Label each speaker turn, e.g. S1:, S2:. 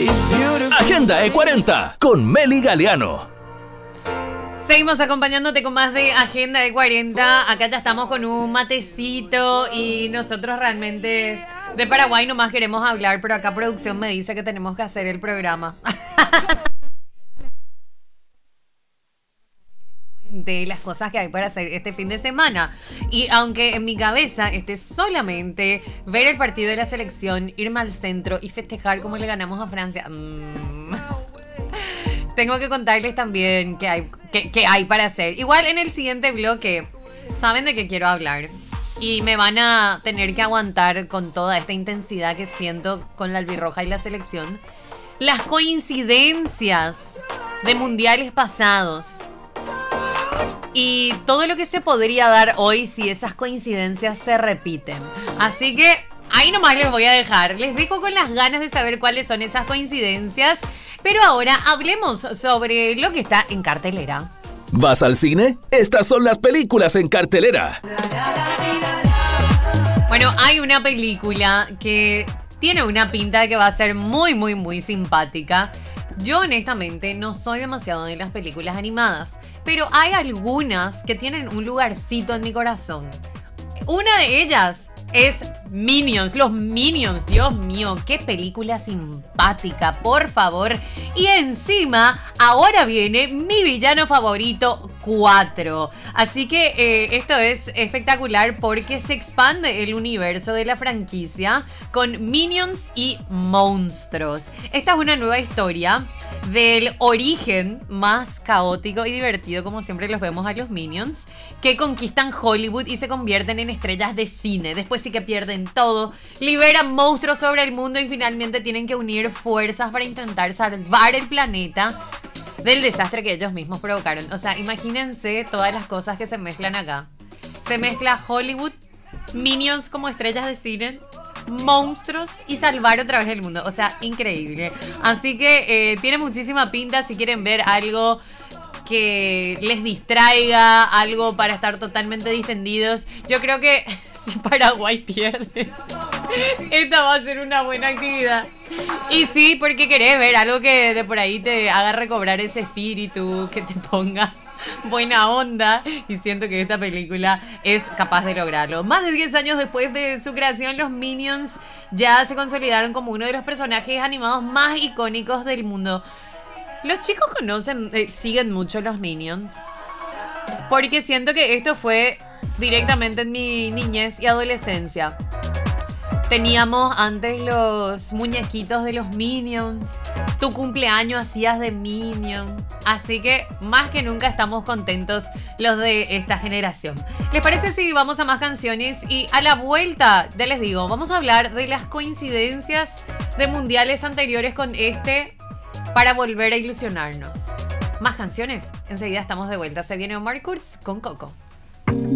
S1: Agenda E40 con Meli Galeano.
S2: Seguimos acompañándote con más de Agenda de 40. Acá ya estamos con un matecito y nosotros realmente de Paraguay nomás queremos hablar, pero acá producción me dice que tenemos que hacer el programa. De las cosas que hay para hacer este fin de semana. Y aunque en mi cabeza esté solamente ver el partido de la selección, irme al centro y festejar como le ganamos a Francia, tengo que contarles también qué hay para hacer. Igual en el siguiente bloque saben de qué quiero hablar y me van a tener que aguantar con toda esta intensidad que siento con la albirroja y la selección. Las coincidencias de mundiales pasados y todo lo que se podría dar hoy si esas coincidencias se repiten. Así que ahí nomás les voy a dejar. Les dejo con las ganas de saber cuáles son esas coincidencias. Pero ahora hablemos sobre lo que está en cartelera.
S1: ¿Vas al cine? Estas son las películas en cartelera.
S2: Bueno, hay una película que tiene una pinta de que va a ser muy, muy, muy simpática. Yo honestamente no soy demasiado de las películas animadas, pero hay algunas que tienen un lugarcito en mi corazón. Una de ellas es Minions, los Minions, Dios mío, qué película simpática, por favor. Y encima, ahora viene mi villano favorito, 4. Así que esto es espectacular porque se expande el universo de la franquicia con Minions y monstruos. Esta es una nueva historia del origen más caótico y divertido, como siempre los vemos a los Minions, que conquistan Hollywood y se convierten en estrellas de cine. Después sí que pierden todo, liberan monstruos sobre el mundo y finalmente tienen que unir fuerzas para intentar salvar el planeta del desastre que ellos mismos provocaron. O sea, imagínense todas las cosas que se mezclan acá. Se mezcla Hollywood, Minions como estrellas de cine, monstruos y salvar otra vez el mundo. O sea, increíble. Así que tiene muchísima pinta. Si quieren ver algo que les distraiga, algo para estar totalmente distendidos, yo creo que si Paraguay pierde, esta va a ser una buena actividad. Y sí, porque querés ver algo que de por ahí te haga recobrar ese espíritu, que te ponga buena onda, y siento que esta película es capaz de lograrlo. Más de 10 años después de su creación, los Minions ya se consolidaron como uno de los personajes animados más icónicos del mundo. Los chicos siguen mucho los Minions, porque siento que esto fue directamente en mi niñez y adolescencia. Teníamos antes los muñequitos de los Minions. Tu cumpleaños hacías de Minion. Así que más que nunca estamos contentos los de esta generación. ¿Les parece si vamos a más canciones? Y a la vuelta, ya les digo, vamos a hablar de las coincidencias de mundiales anteriores con este para volver a ilusionarnos. Más canciones. Enseguida estamos de vuelta. Se viene Omar Kurz con Coco.